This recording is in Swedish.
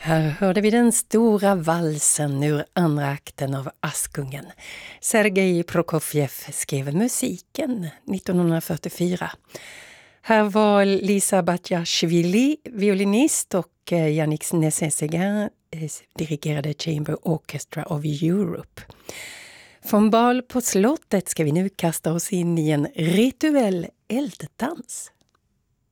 Här hörde vi den stora valsen ur andra akten av Askungen. Sergej Prokofjev skrev musiken 1944. Här var Lisa Batjashvili, violinist, och Yannick Nézet-Séguin dirigerade Chamber Orchestra of Europe. Från bal på slottet ska vi nu kasta oss in i en rituell elddans.